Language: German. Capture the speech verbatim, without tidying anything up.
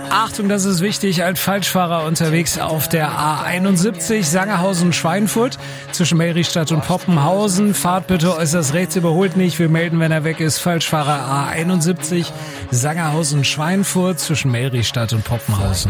Achtung, das ist wichtig, ein Falschfahrer unterwegs auf der A einundsiebzig, Sangerhausen-Schweinfurt, zwischen Meristadt und Poppenhausen. Fahrt bitte äußerst rechts, überholt nicht, wir melden, wenn er weg ist. Falschfahrer A einundsiebzig, Sangerhausen-Schweinfurt, zwischen Meristadt und Poppenhausen.